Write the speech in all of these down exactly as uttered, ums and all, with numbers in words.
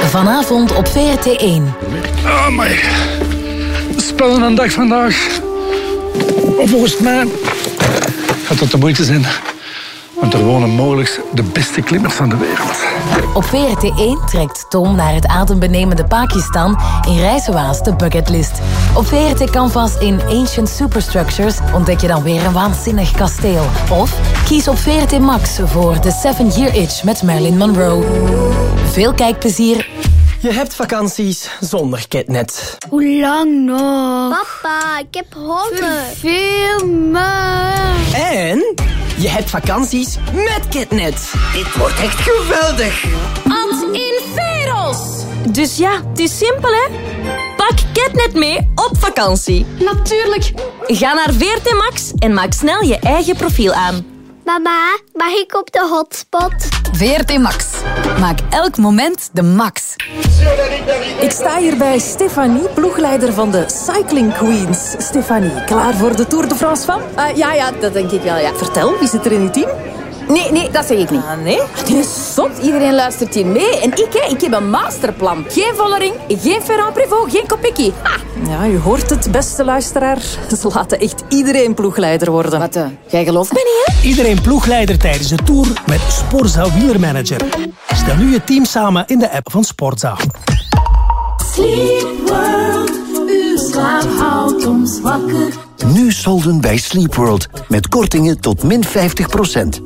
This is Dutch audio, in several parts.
Vanavond op V R T één. Oh my. Spannende dag vandaag. Maar volgens mij gaat dat de moeite zijn. Want er wonen mogelijk de beste klimmers van de wereld. Op V R T één trekt Tom naar het adembenemende Pakistan in Reizenwaas de bucketlist. Op V R T Canvas in Ancient Superstructures ontdek je dan weer een waanzinnig kasteel. Of kies op V R T Max voor The Seven Year Itch met Marilyn Monroe. Veel kijkplezier. Je hebt vakanties zonder Ketnet. Hoe lang nog? Papa, ik heb honger. Verveel me. En je hebt vakanties met Ketnet. Dit wordt echt geweldig. Ad in Veros. Dus ja, het is simpel, hè? Pak Ketnet mee op vakantie. Natuurlijk. Ga naar V R T Max en maak snel je eigen profiel aan. Mama, mag ik op de hotspot? V R T Max. Maak elk moment de max. Ik sta hier bij Stefanie, ploegleider van de Cycling Queens. Stefanie, klaar voor de Tour de France van? Uh, ja, ja, dat denk ik wel, ja. Vertel, wie zit er in uw team? Nee, nee, dat zeg ik niet. Ah, nee? Die is zot. Iedereen luistert hier mee. En ik, hè, ik heb een masterplan. Geen Vollering, geen Ferrand-Prévot, geen Kopecky. Ha! Ja, u hoort het, beste luisteraar. Ze laten echt iedereen ploegleider worden. Wat, uh, jij gelooft me niet, hè? Iedereen ploegleider tijdens de Tour met Sporza Wielermanager. Stel nu je team samen in de app van Sporza. Sleep World, uw slaap houdt ons wakker. Nu solden bij Sleep World met kortingen tot min vijftig procent.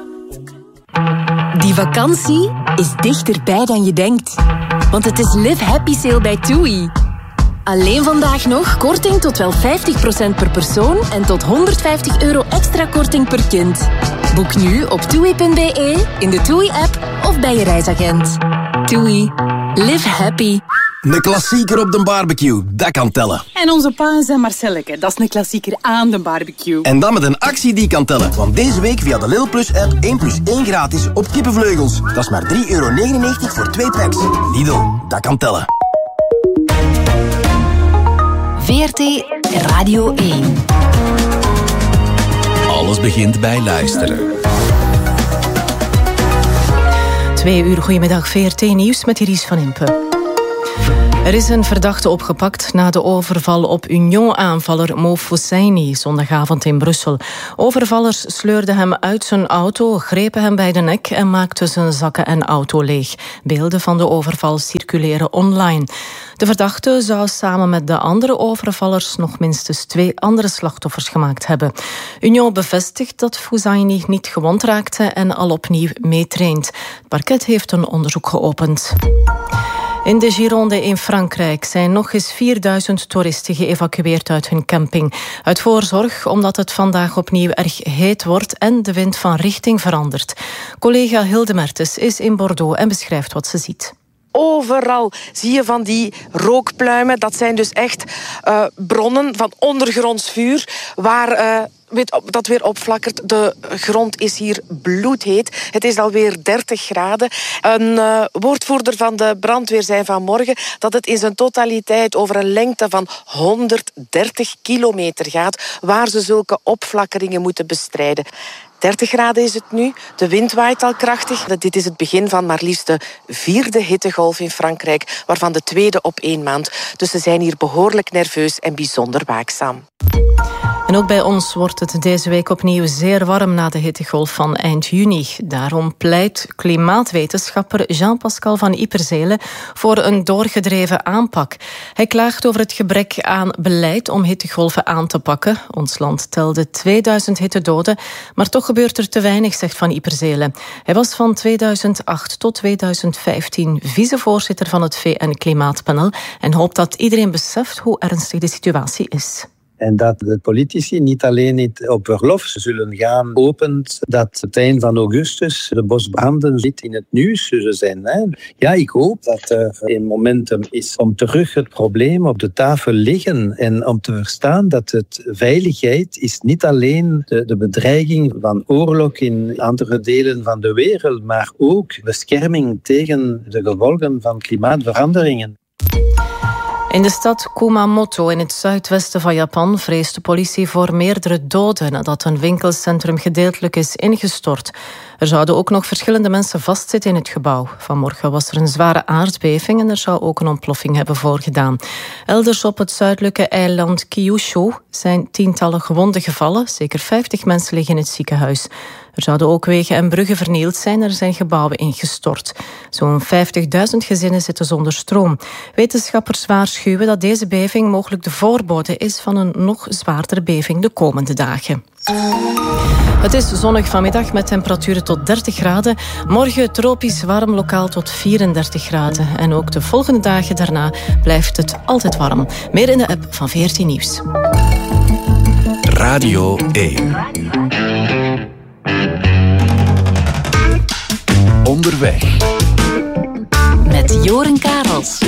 Die vakantie is dichterbij dan je denkt. Want het is Live Happy Sale bij TUI. Alleen vandaag nog korting tot wel vijftig procent per persoon en tot honderdvijftig euro extra korting per kind. Boek nu op toei punt b e, in de TUI-app of bij je reisagent. TUI. Live happy. Een klassieker op de barbecue, dat kan tellen. En onze pa en zijn Marcelleke, dat is een klassieker aan de barbecue. En dan met een actie die kan tellen. Want deze week via de Lidl Plus app één plus één gratis op kippenvleugels. Dat is maar drie euro negenennegentig voor twee packs. Lidl, dat kan tellen. V R T Radio één. Alles begint bij luisteren. Twee uur, goedemiddag, V R T Nieuws met Iris van Impe. Er is een verdachte opgepakt na de overval op Union-aanvaller Mo Fosseini zondagavond in Brussel. Overvallers sleurden hem uit zijn auto, grepen hem bij de nek en maakten zijn zakken en auto leeg. Beelden van de overval circuleren online. De verdachte zou samen met de andere overvallers nog minstens twee andere slachtoffers gemaakt hebben. Union bevestigt dat Fosseini niet gewond raakte en al opnieuw meetraint. Het parket heeft een onderzoek geopend. In de Gironde in Frankrijk zijn nog eens vierduizend toeristen geëvacueerd uit hun camping. Uit voorzorg omdat het vandaag opnieuw erg heet wordt en de wind van richting verandert. Collega Hilde Mertens is in Bordeaux en beschrijft wat ze ziet. Overal zie je van die rookpluimen. Dat zijn dus echt uh, bronnen van ondergronds vuur waar... Uh, dat weer opflakkert. De grond is hier bloedheet. Het is alweer dertig graden. Een uh, woordvoerder van de brandweer zei vanmorgen dat het in zijn totaliteit over een lengte van honderddertig kilometer gaat waar ze zulke opflakkeringen moeten bestrijden. dertig graden is het nu. De wind waait al krachtig. Dit is het begin van maar liefst de vierde hittegolf in Frankrijk, waarvan de tweede op één maand. Dus ze zijn hier behoorlijk nerveus en bijzonder waakzaam. En ook bij ons wordt het deze week opnieuw zeer warm na de hittegolf van eind juni. Daarom pleit klimaatwetenschapper Jean-Pascal van Yperzele voor een doorgedreven aanpak. Hij klaagt over het gebrek aan beleid om hittegolven aan te pakken. Ons land telde tweeduizend hittedoden, maar toch gebeurt er te weinig, zegt Van Yperzele. Hij was van tweeduizend acht tot tweeduizend vijftien vicevoorzitter van het V N-klimaatpanel en hoopt dat iedereen beseft hoe ernstig de situatie is. En dat de politici niet alleen niet op verlof zullen gaan, opent dat het eind van augustus de bosbranden zit in het nieuws zullen zijn. Hè? Ja, ik hoop dat er een momentum is om terug het probleem op de tafel liggen en om te verstaan dat het veiligheid is niet alleen de, de bedreiging van oorlog in andere delen van de wereld, maar ook bescherming tegen de gevolgen van klimaatveranderingen. In de stad Kumamoto in het zuidwesten van Japan vreest de politie voor meerdere doden nadat een winkelcentrum gedeeltelijk is ingestort. Er zouden ook nog verschillende mensen vastzitten in het gebouw. Vanmorgen was er een zware aardbeving en er zou ook een ontploffing hebben voorgedaan. Elders op het zuidelijke eiland Kyushu zijn tientallen gewonden gevallen. Zeker vijftig mensen liggen in het ziekenhuis. Er zouden ook wegen en bruggen vernield zijn. Er zijn gebouwen ingestort. Zo'n vijftigduizend gezinnen zitten zonder stroom. Wetenschappers waarschuwen dat deze beving mogelijk de voorbode is van een nog zwaardere beving de komende dagen. Het is zonnig vanmiddag met temperaturen tot dertig graden. Morgen tropisch warm, lokaal tot vierendertig graden. En ook de volgende dagen daarna blijft het altijd warm. Meer in de app van veertien Nieuws. Radio één. Onderweg. Met Joren Karels.